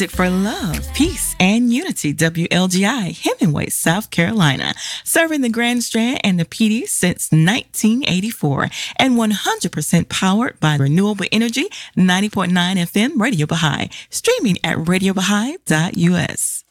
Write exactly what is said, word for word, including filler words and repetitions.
Music for love, peace, and unity. W L G I, Hemingway, South Carolina. Serving the Grand Strand and the P D since nineteen eighty-four. And one hundred percent powered by renewable energy. ninety point nine F M Radio Baha'i. Streaming at radio baha'i dot u s.